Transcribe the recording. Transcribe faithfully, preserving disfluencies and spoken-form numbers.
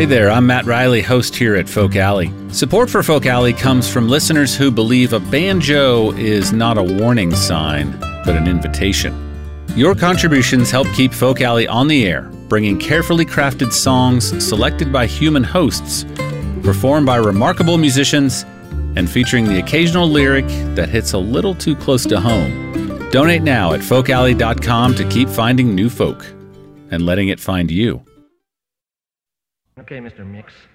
Hey there, I'm Matt Riley, host here at Folk Alley. Support for Folk Alley comes from listeners who believe a banjo is not a warning sign, but an invitation. Your contributions help keep Folk Alley on the air, bringing carefully crafted songs selected by human hosts, performed by remarkable musicians, and featuring the occasional lyric that hits a little too close to home. Donate now at folk alley dot com to keep finding new folk and letting it find you. Okay, Mister Mix.